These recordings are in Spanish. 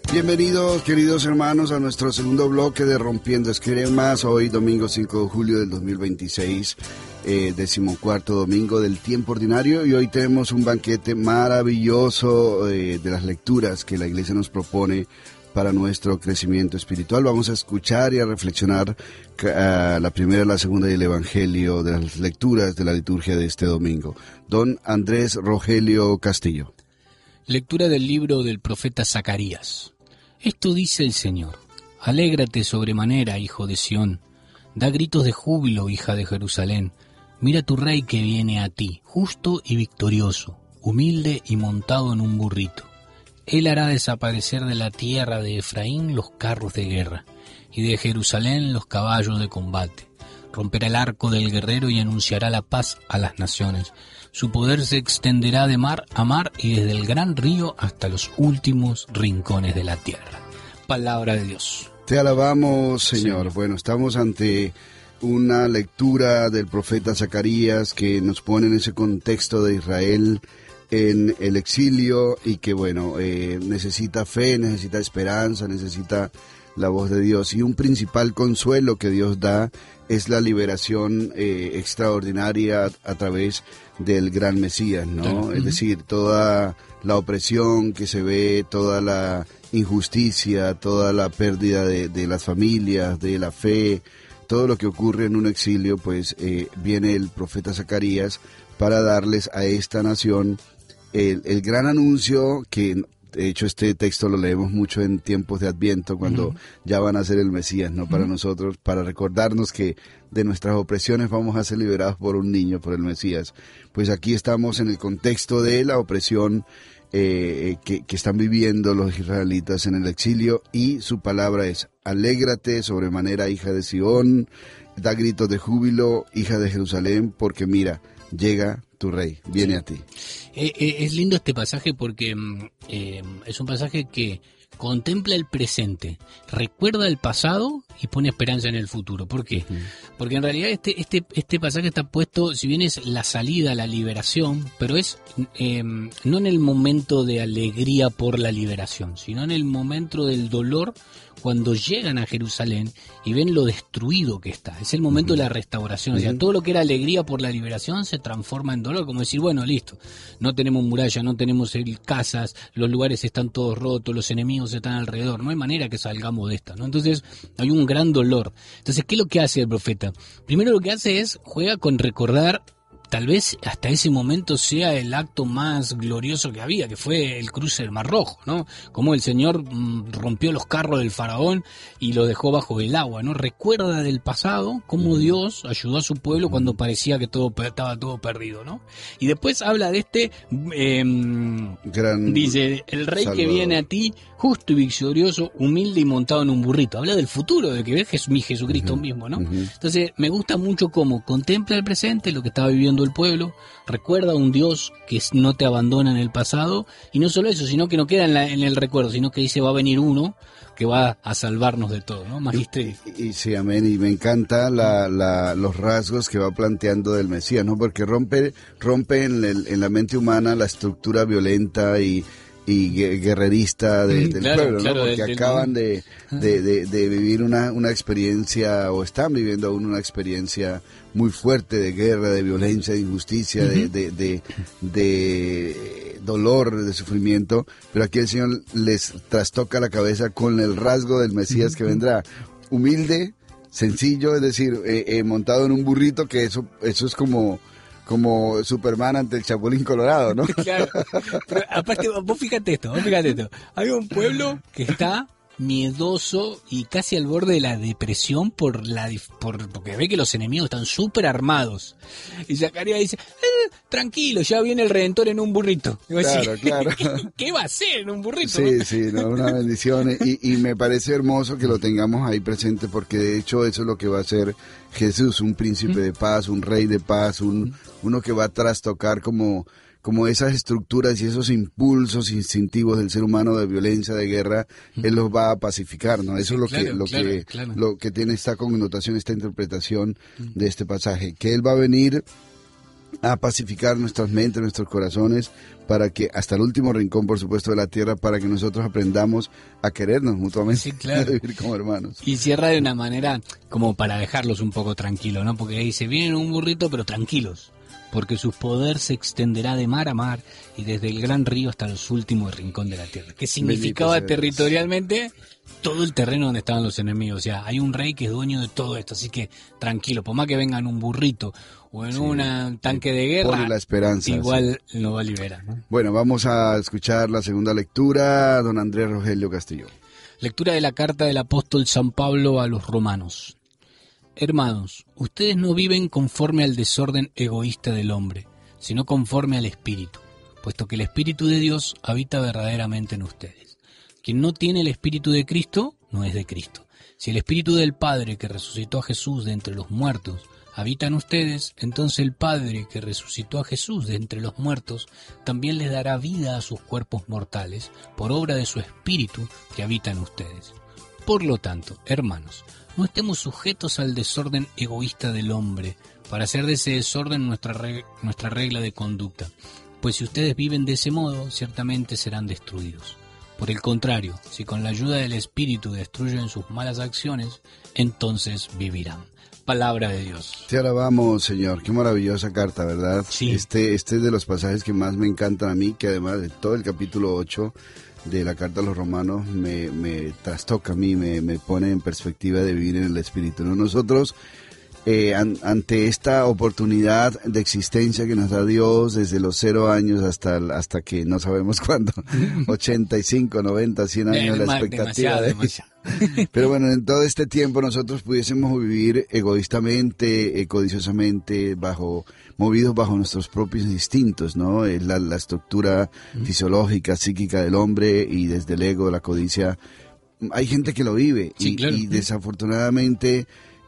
Bienvenidos, queridos hermanos, a nuestro segundo bloque de Rompiendo Esquemas. Hoy, domingo 5 de julio del 2026, 14º domingo del tiempo ordinario. Y hoy tenemos un banquete maravilloso de las lecturas que la Iglesia nos propone para nuestro crecimiento espiritual. Vamos a escuchar y a reflexionar la primera, la segunda y el Evangelio de las lecturas de la liturgia de este domingo. Don Andrés Rogelio Castillo. Lectura del libro del profeta Zacarías. Esto dice el Señor: Alégrate sobremanera, hijo de Sión, da gritos de júbilo, hija de Jerusalén. Mira tu rey que viene a ti, justo y victorioso, humilde y montado en un burrito. Él hará desaparecer de la tierra de Efraín los carros de guerra, y de Jerusalén los caballos de combate. Romperá el arco del guerrero y anunciará la paz a las naciones. Su poder se extenderá de mar a mar y desde el gran río hasta los últimos rincones de la tierra. Palabra de Dios. Te alabamos, Señor. Bueno, estamos ante una lectura del profeta Zacarías que nos pone en ese contexto de Israel en el exilio y que, bueno, necesita fe, necesita esperanza, necesita la voz de Dios. Y un principal consuelo que Dios da es la liberación extraordinaria a través del gran Mesías, ¿no? Es decir, toda la opresión que se ve, toda la injusticia, toda la pérdida de las familias, de la fe, todo lo que ocurre en un exilio, pues viene el profeta Zacarías para darles a esta nación el gran anuncio que... De hecho, este texto lo leemos mucho en tiempos de Adviento, cuando ya van a ser el Mesías, ¿no? Para nosotros, para recordarnos que de nuestras opresiones vamos a ser liberados por un niño, por el Mesías. Pues aquí estamos en el contexto de la opresión que están viviendo los israelitas en el exilio, y su palabra es: alégrate sobremanera, hija de Sión, da gritos de júbilo, hija de Jerusalén, porque mira, llega tu rey, viene a ti. Es lindo este pasaje porque es un pasaje que contempla el presente, recuerda el pasado y pone esperanza en el futuro. ¿Por qué? Porque en realidad este pasaje está puesto, si bien es la salida, la liberación, pero es no en el momento de alegría por la liberación, sino en el momento del dolor, cuando llegan a Jerusalén y ven lo destruido que está. Es el momento de la restauración. O sea, todo lo que era alegría por la liberación se transforma en dolor, como decir, bueno, listo, no tenemos muralla, no tenemos casas, los lugares están todos rotos, los enemigos están alrededor, no hay manera que salgamos de esta, ¿no? Entonces hay un gran dolor. Entonces, ¿qué es lo que hace el profeta? Primero lo que hace es, juega con recordar, tal vez hasta ese momento sea el acto más glorioso que había, que fue el cruce del Mar Rojo, ¿no? Como el Señor rompió los carros del faraón y lo dejó bajo el agua, ¿no? Recuerda del pasado cómo Dios ayudó a su pueblo cuando parecía que estaba todo perdido, ¿no? Y después habla de este, dice, el rey Salvador, que viene a ti, justo y victorioso, humilde y montado en un burrito. Habla del futuro, de que ves mi Jesucristo mismo, ¿no? Entonces, me gusta mucho cómo contempla el presente, lo que estaba viviendo el pueblo, recuerda a un Dios que no te abandona en el pasado, y no solo eso, sino que no queda en el recuerdo, sino que dice, va a venir uno que va a salvarnos de todo, ¿no? Magisterio. Y sí, amén, y me encanta los rasgos que va planteando del Mesías, ¿no? Porque rompe en la mente humana la estructura violenta y guerrerista del pueblo, ¿no? Porque acaban de vivir una experiencia, o están viviendo aún una experiencia muy fuerte de guerra, de violencia, de injusticia, de dolor, de sufrimiento, pero aquí el Señor les trastoca la cabeza con el rasgo del Mesías que vendrá, humilde, sencillo, es decir, montado en un burrito, que eso es como Superman ante el Chapulín Colorado, ¿no? Claro, pero aparte, vos fíjate esto. Hay un pueblo que está miedoso y casi al borde de la depresión porque ve que los enemigos están súper armados. Y Zacarías dice, tranquilo, ya viene el Redentor en un burrito. Claro. ¿Qué va a hacer en un burrito? Sí, no, una bendición. Y me parece hermoso que lo tengamos ahí presente, porque de hecho eso es lo que va a hacer Jesús, un príncipe de paz, un rey de paz, uno que va a trastocar como esas estructuras y esos impulsos instintivos del ser humano de violencia, de guerra, Él los va a pacificar, ¿no? Eso es lo que tiene esta connotación, esta interpretación de este pasaje, que Él va a venir a pacificar nuestras mentes, nuestros corazones, para que hasta el último rincón, por supuesto, de la tierra, para que nosotros aprendamos a querernos mutuamente, sí, claro. a vivir como hermanos. Y cierra de una manera como para dejarlos un poco tranquilos, ¿no? Porque dice, vienen un burrito, pero tranquilos, porque su poder se extenderá de mar a mar y desde el gran río hasta los últimos rincón de la tierra. ¿Qué significaba territorialmente? Todo el terreno donde estaban los enemigos. O sea, hay un rey que es dueño de todo esto, así que tranquilo, por más que vengan un burrito o en un tanque de guerra, pone la esperanza, igual lo va a liberar, ¿no? Bueno, vamos a escuchar la segunda lectura, don Andrés Rogelio Castillo. Lectura de la carta del apóstol San Pablo a los romanos. Hermanos, ustedes no viven conforme al desorden egoísta del hombre, sino conforme al Espíritu, puesto que el Espíritu de Dios habita verdaderamente en ustedes. Quien no tiene el Espíritu de Cristo, no es de Cristo. Si el Espíritu del Padre que resucitó a Jesús de entre los muertos habita en ustedes, entonces el Padre que resucitó a Jesús de entre los muertos también les dará vida a sus cuerpos mortales por obra de su Espíritu que habita en ustedes. Por lo tanto, hermanos, no estemos sujetos al desorden egoísta del hombre, para hacer de ese desorden nuestra regla de conducta, pues si ustedes viven de ese modo, ciertamente serán destruidos. Por el contrario, si con la ayuda del Espíritu destruyen sus malas acciones, entonces vivirán. Palabra de Dios. Te alabamos, Señor. Qué maravillosa carta, ¿verdad? Sí. Este es de los pasajes que más me encantan a mí, que además de todo el capítulo 8 de la carta a los romanos me trastoca a mí, me pone en perspectiva de vivir en el Espíritu, ¿no? Nosotros, ante esta oportunidad de existencia que nos da Dios desde los 0 años hasta que no sabemos cuándo, 85, 90, 100 años, la expectativa demasiado. Pero bueno, en todo este tiempo nosotros pudiésemos vivir egoístamente, codiciosamente, movidos bajo nuestros propios instintos, ¿no? La estructura fisiológica, psíquica del hombre y desde el ego, la codicia. Hay gente que lo vive, sí, claro. Y desafortunadamente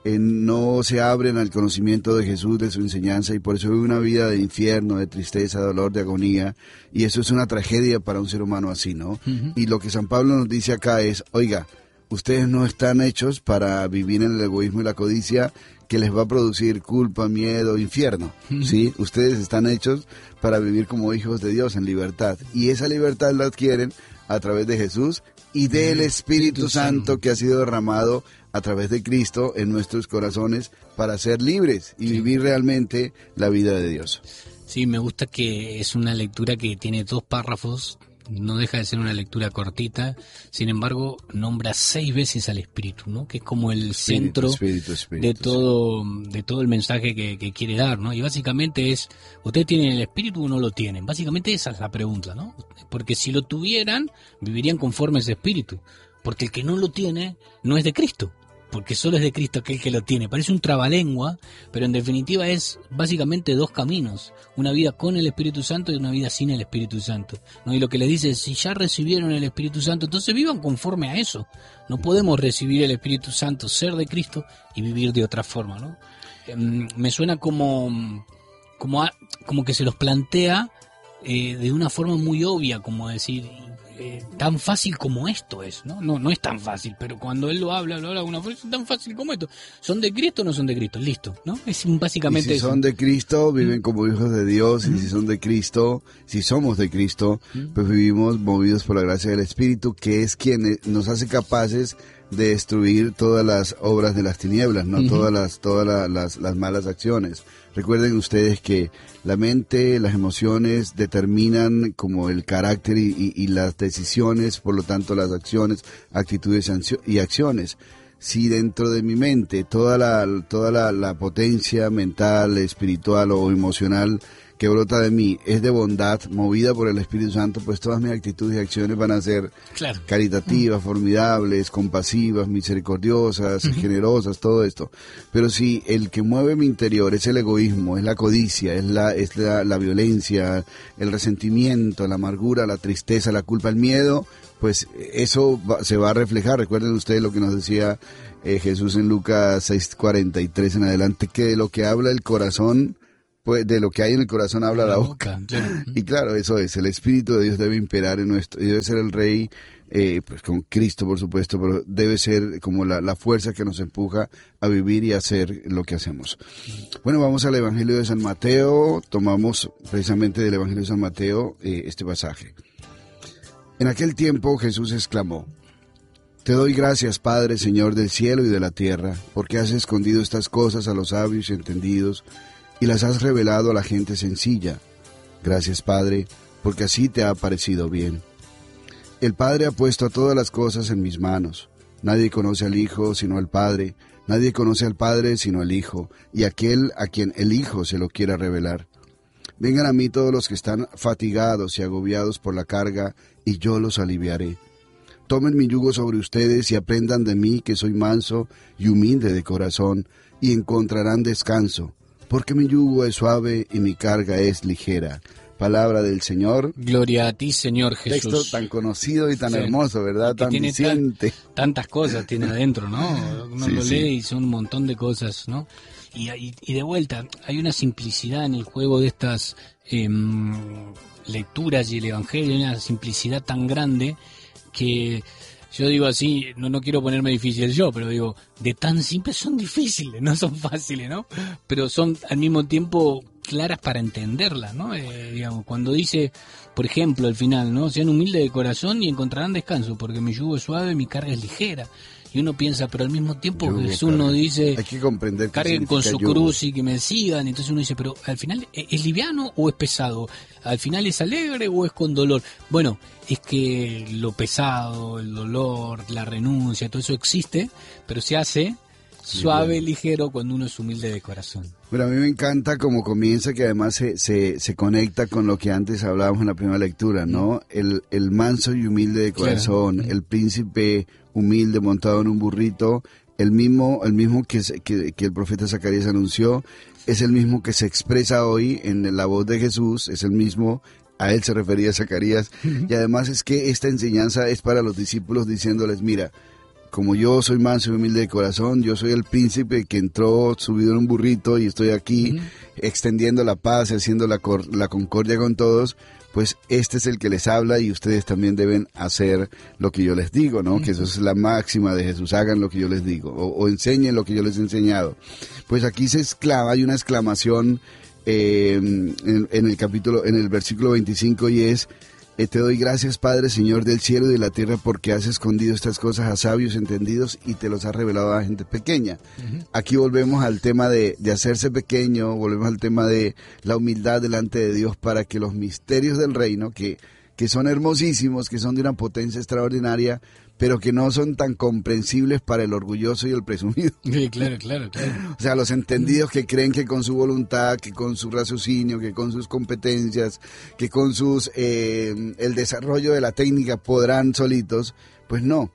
no se abren al conocimiento de Jesús, de su enseñanza, y por eso vive una vida de infierno, de tristeza, de dolor, de agonía, y eso es una tragedia para un ser humano así, ¿no? Y lo que San Pablo nos dice acá es, oiga, ustedes no están hechos para vivir en el egoísmo y la codicia que les va a producir culpa, miedo, infierno, ¿sí? Ustedes están hechos para vivir como hijos de Dios en libertad, y esa libertad la adquieren a través de Jesús y del Espíritu Santo que ha sido derramado a través de Cristo en nuestros corazones para ser libres y vivir realmente la vida de Dios. Sí, me gusta que es una lectura que tiene 2 párrafos, no deja de ser una lectura cortita, sin embargo nombra 6 veces al Espíritu, ¿no? Que es como el centro de todo el mensaje que quiere dar, ¿no? Y básicamente es, ¿ustedes tienen el Espíritu o no lo tienen? Básicamente esa es la pregunta, ¿no? Porque si lo tuvieran, vivirían conforme a ese Espíritu, porque el que no lo tiene no es de Cristo, porque solo es de Cristo aquel que lo tiene. Parece un trabalengua, pero en definitiva es básicamente 2 caminos, una vida con el Espíritu Santo y una vida sin el Espíritu Santo, ¿no? Y lo que les dice es, si ya recibieron el Espíritu Santo, entonces vivan conforme a eso. No podemos recibir el Espíritu Santo, ser de Cristo y vivir de otra forma, ¿no? Me suena como que se los plantea de una forma muy obvia, como decir, tan fácil como esto es, ¿no? No es tan fácil, pero cuando él lo habla de una forma, es tan fácil como esto. ¿Son de Cristo o no son de Cristo? Listo, ¿no? Es básicamente y si eso. son de Cristo, viven como hijos de Dios, y si son de Cristo, si somos de Cristo, pues vivimos movidos por la gracia del Espíritu, que es quien nos hace capaces de destruir todas las obras de las tinieblas, ¿no? Todas las malas acciones. Recuerden ustedes que la mente, las emociones determinan como el carácter y las decisiones, por lo tanto las acciones, actitudes y acciones. Si dentro de mi mente toda la potencia mental, espiritual o emocional que brota de mí es de bondad, movida por el Espíritu Santo, pues todas mis actitudes y acciones van a ser caritativas, formidables, compasivas, misericordiosas, generosas, todo esto. Pero si el que mueve mi interior es el egoísmo, es la codicia, es la violencia, el resentimiento, la amargura, la tristeza, la culpa, el miedo, pues eso se va a reflejar. Recuerden ustedes lo que nos decía Jesús en Lucas 6:43 en adelante, que de lo que habla el corazón pues de lo que hay en el corazón habla la boca. Claro. Y claro, eso es, el Espíritu de Dios debe imperar en nuestro, y debe ser el Rey, pues con Cristo por supuesto, pero debe ser como la fuerza que nos empuja a vivir y a hacer lo que hacemos. Bueno, vamos al Evangelio de San Mateo, tomamos precisamente del Evangelio de San Mateo este pasaje. En aquel tiempo Jesús exclamó: Te doy gracias, Padre, Señor del cielo y de la tierra, porque has escondido estas cosas a los sabios y entendidos, y las has revelado a la gente sencilla. Gracias, Padre, porque así te ha parecido bien. El Padre ha puesto todas las cosas en mis manos. Nadie conoce al Hijo sino el Padre, nadie conoce al Padre sino el Hijo, y aquel a quien el Hijo se lo quiera revelar. Vengan a mí todos los que están fatigados y agobiados por la carga, y yo los aliviaré. Tomen mi yugo sobre ustedes y aprendan de mí, que soy manso y humilde de corazón, y encontrarán descanso, porque mi yugo es suave y mi carga es ligera. Palabra del Señor. Gloria a ti, Señor Jesús. Texto tan conocido y tan hermoso, ¿verdad? Que tan diciente. Tantas cosas tiene adentro, ¿no? Uno lo lee y son un montón de cosas, ¿no? Y de vuelta, hay una simplicidad en el juego de estas lecturas y el Evangelio, una simplicidad tan grande que yo digo así, no quiero ponerme difícil yo, pero digo, de tan simples son difíciles, no son fáciles, ¿no? Pero son al mismo tiempo claras para entenderlas, ¿no? Digamos, cuando dice, por ejemplo, al final, ¿no? Sean humildes de corazón y encontrarán descanso, porque mi yugo es suave, mi carga es ligera. Y uno piensa, pero al mismo tiempo Jesús no dice, hay que comprender que carguen con su cruz y que me sigan. Entonces uno dice, pero al final, ¿es liviano o es pesado? ¿Al final es alegre o es con dolor? Bueno, es que lo pesado, el dolor, la renuncia, todo eso existe, pero se hace suave, ligero, cuando uno es humilde de corazón. Bueno, a mí me encanta cómo comienza, que además se conecta con lo que antes hablábamos en la primera lectura, ¿no? El manso y humilde de corazón, claro. El príncipe humilde montado en un burrito, el mismo que el profeta Zacarías anunció, es el mismo que se expresa hoy en la voz de Jesús, es el mismo, a él se refería Zacarías, y además es que esta enseñanza es para los discípulos diciéndoles, mira, como yo soy manso y humilde de corazón, yo soy el príncipe que entró subido en un burrito y estoy aquí extendiendo la paz, haciendo la concordia con todos, pues este es el que les habla y ustedes también deben hacer lo que yo les digo, ¿no? Que eso es la máxima de Jesús, hagan lo que yo les digo o enseñen lo que yo les he enseñado. Pues aquí hay una exclamación en el versículo 25 y es: Te doy gracias, Padre, Señor del cielo y de la tierra, porque has escondido estas cosas a sabios entendidos y te los has revelado a gente pequeña. Aquí volvemos al tema de hacerse pequeño, volvemos al tema de la humildad delante de Dios para que los misterios del reino, que son hermosísimos, que son de una potencia extraordinaria, pero que no son tan comprensibles para el orgulloso y el presumido. Sí, claro. O sea, los entendidos que creen que con su voluntad, que con su raciocinio, que con sus competencias, que con el desarrollo de la técnica podrán solitos, pues no.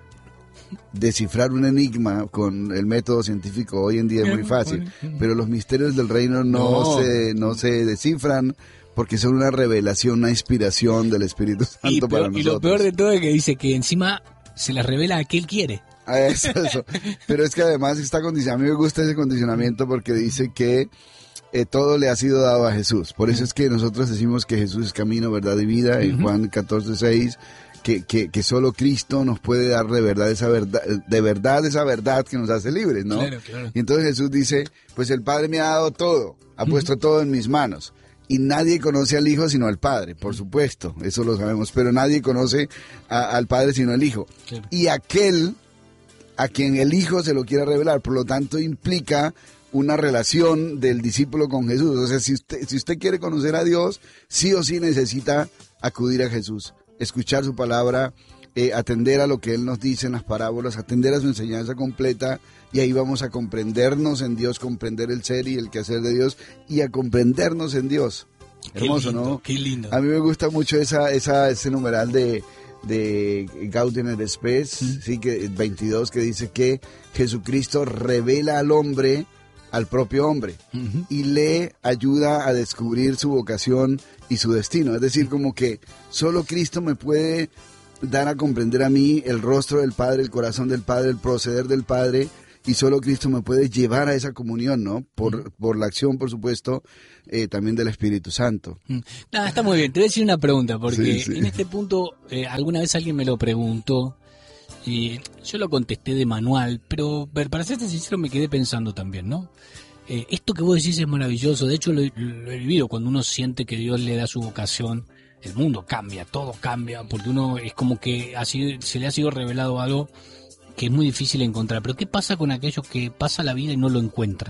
Descifrar un enigma con el método científico hoy en día es muy fácil, pero los misterios del reino no se descifran, porque son una revelación, una inspiración del Espíritu Santo para nosotros. Y lo peor de todo es que dice que encima se las revela a quien quiere. Eso. Pero es que además a mí me gusta ese condicionamiento porque dice que todo le ha sido dado a Jesús. Por eso es que nosotros decimos que Jesús es camino, verdad y vida, en Juan 14:6, que solo Cristo nos puede dar de verdad esa verdad que nos hace libres, ¿no? Claro. Y entonces Jesús dice, pues el Padre me ha dado todo, ha puesto todo en mis manos. Y nadie conoce al Hijo sino al Padre, por supuesto, eso lo sabemos, pero nadie conoce al Padre sino al Hijo. Claro. Y aquel a quien el Hijo se lo quiera revelar, por lo tanto implica una relación del discípulo con Jesús. O sea, si usted quiere conocer a Dios, sí o sí necesita acudir a Jesús, escuchar su palabra, atender a lo que Él nos dice en las parábolas, atender a su enseñanza completa, y ahí vamos a comprendernos en Dios, comprender el ser y el quehacer de Dios, y a comprendernos en Dios. Hermoso, lindo, ¿no? Qué lindo. A mí me gusta mucho ese numeral de Gaudium et Spes, sí, que 22, que dice que Jesucristo revela al hombre, al propio hombre, y le ayuda a descubrir su vocación y su destino. Es decir, como que solo Cristo me puede dar a comprender a mí el rostro del Padre, el corazón del Padre, el proceder del Padre, y solo Cristo me puede llevar a esa comunión, ¿no? Por la acción, por supuesto, también del Espíritu Santo. Nada, está muy bien. Te voy a decir una pregunta, porque Sí. en este punto alguna vez alguien me lo preguntó y yo lo contesté de manual, pero para serte sincero me quedé pensando también, ¿no? Esto que vos decís es maravilloso, de hecho lo he vivido cuando uno siente que Dios le da su vocación, el mundo cambia, todo cambia, porque uno es como que se le ha sido revelado algo que es muy difícil encontrar. Pero ¿qué pasa con aquellos que pasa la vida y no lo encuentran?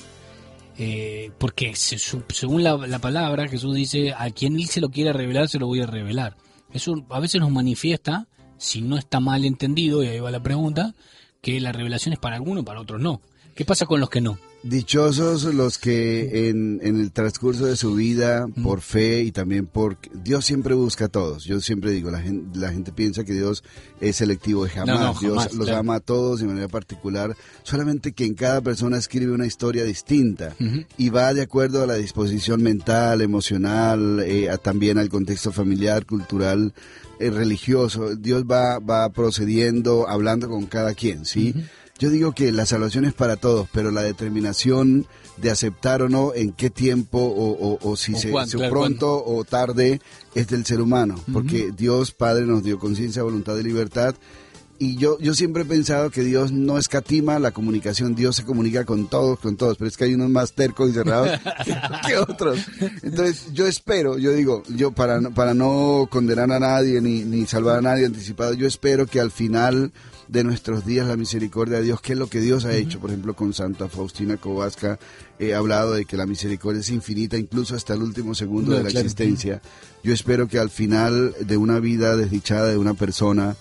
Porque según la palabra, Jesús dice, a quien Él se lo quiera revelar, se lo voy a revelar. Eso a veces nos manifiesta, si no está mal entendido, y ahí va la pregunta, que la revelación es para algunos, para otros no. ¿Qué pasa con los que no? Dichosos los que en el transcurso de su vida, por fe y también por... Dios siempre busca a todos. Yo siempre digo, la gente piensa que Dios es selectivo y jamás. No, Dios jamás, los claro. ama a todos de manera particular, solamente que en cada persona escribe una historia distinta y va de acuerdo a la disposición mental, emocional, también al contexto familiar, cultural, religioso. Dios va procediendo, hablando con cada quien, ¿sí? Yo digo que la salvación es para todos, pero la determinación de aceptar o no, en qué tiempo o si pronto o tarde, es del ser humano. Porque Dios Padre nos dio conciencia, voluntad y libertad. Y yo siempre he pensado que Dios no escatima la comunicación, Dios se comunica con todos, pero es que hay unos más tercos y cerrados que otros. Entonces yo espero, yo para no condenar a nadie ni salvar a nadie anticipado, yo espero que al final de nuestros días la misericordia de Dios, que es lo que Dios ha hecho. Por ejemplo, con Santa Faustina Kowalska he hablado de que la misericordia es infinita, incluso hasta el último segundo de la existencia. Yo espero que al final de una vida desdichada de una persona,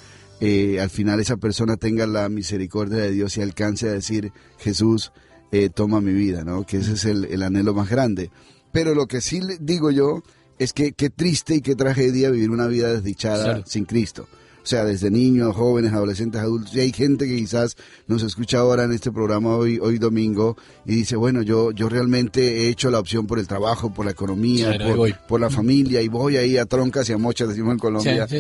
al final esa persona tenga la misericordia de Dios y alcance a decir, Jesús, toma mi vida, ¿no? Que ese es el anhelo más grande. Pero lo que sí digo yo es que qué triste y qué tragedia vivir una vida desdichada sin Cristo. O sea, desde niños, jóvenes, adolescentes, adultos. Y hay gente que quizás nos escucha ahora en este programa hoy domingo y dice, bueno, yo realmente he hecho la opción por el trabajo, por la economía, por la familia, y voy ahí a troncas y a mochas, decimos en Colombia,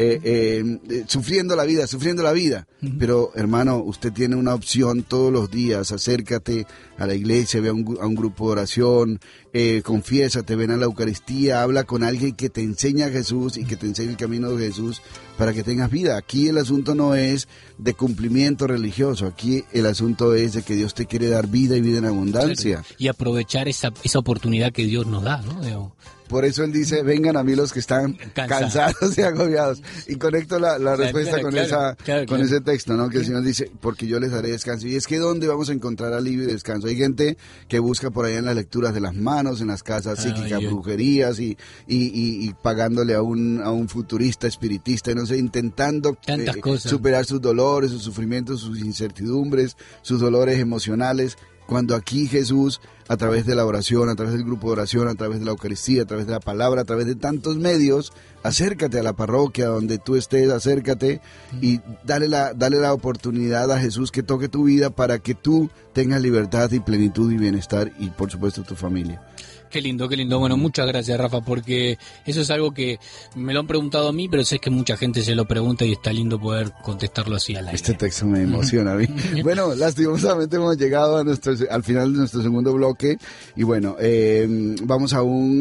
sufriendo la vida. Pero, hermano, usted tiene una opción todos los días. Acércate a la iglesia, ve a un grupo de oración, confiésate, ven a la Eucaristía, habla con alguien que te enseña a Jesús y que te enseñe el camino de Jesús para que tengas vida. Aquí el asunto no es de cumplimiento religioso, aquí el asunto es de que Dios te quiere dar vida y vida en abundancia. Y aprovechar esa oportunidad que Dios nos da, ¿no? Por eso Él dice, vengan a mí los que están cansados y agobiados. Y conecto la respuesta con ese texto, ¿no? Que el Señor dice, porque yo les daré descanso. Y es que ¿dónde vamos a encontrar alivio y descanso? Hay gente que busca por allá en las lecturas de las manos, en las casas psíquicas, brujerías y pagándole a un futurista, espiritista, no sé, intentando superar sus dolores, sus sufrimientos, sus incertidumbres, sus dolores emocionales. Cuando aquí Jesús, a través de la oración, a través del grupo de oración, a través de la Eucaristía, a través de la palabra, a través de tantos medios, acércate a la parroquia donde tú estés, acércate y dale la oportunidad a Jesús que toque tu vida para que tú tengas libertad y plenitud y bienestar y por supuesto tu familia. Qué lindo, qué lindo. Bueno, muchas gracias, Rafa, porque eso es algo que me lo han preguntado a mí, pero sé que mucha gente se lo pregunta y está lindo poder contestarlo así al aire. Este texto me emociona a mí. Bueno, lastimosamente hemos llegado al final de nuestro segundo bloque y bueno, vamos a un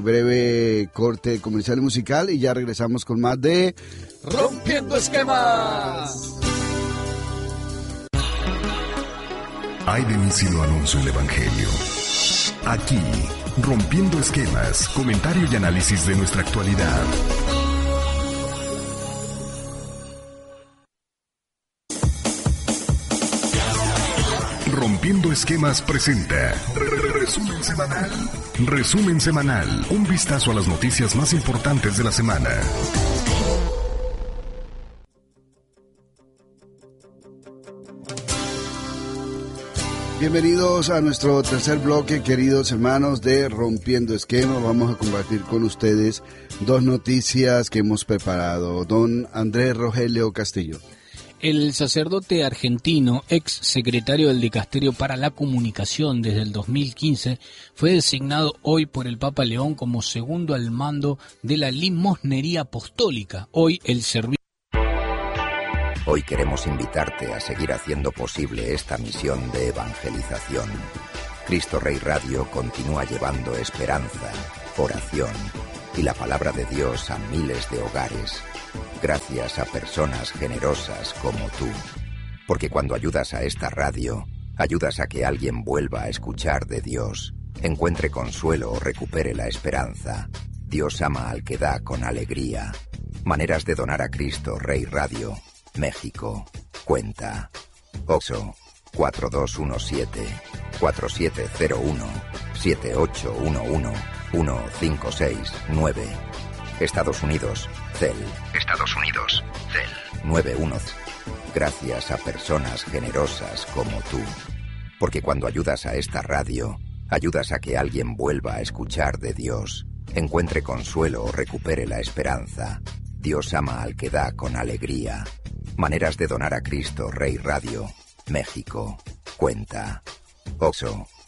breve corte comercial y musical y ya regresamos con más de Rompiendo Esquemas. Ay de mí si no anuncio el Evangelio. Aquí, Rompiendo Esquemas, comentario y análisis de nuestra actualidad. Rompiendo Esquemas presenta Resumen Semanal. Resumen Semanal, un vistazo a las noticias más importantes de la semana. Bienvenidos a nuestro tercer bloque, queridos hermanos de Rompiendo Esquemas. Vamos a compartir con ustedes dos noticias que hemos preparado. Don Andrés Rogelio Castillo. El sacerdote argentino, ex secretario del Dicasterio para la Comunicación desde el 2015, fue designado hoy por el Papa León como segundo al mando de la limosnería apostólica. Hoy el servicio Hoy queremos invitarte a seguir haciendo posible esta misión de evangelización. Cristo Rey Radio continúa llevando esperanza, oración y la palabra de Dios a miles de hogares, gracias a personas generosas como tú. Porque cuando ayudas a esta radio, ayudas a que alguien vuelva a escuchar de Dios, encuentre consuelo o recupere la esperanza. Dios ama al que da con alegría. Maneras de donar a Cristo Rey Radio, México. Cuenta OXXO 4217-4701-7811-1569. Estados Unidos, CEL. 91. Gracias a personas generosas como tú. Porque cuando ayudas a esta radio, ayudas a que alguien vuelva a escuchar de Dios, encuentre consuelo o recupere la esperanza. Dios ama al que da con alegría. Maneras de donar a Cristo Rey Radio, México. Cuenta OXXO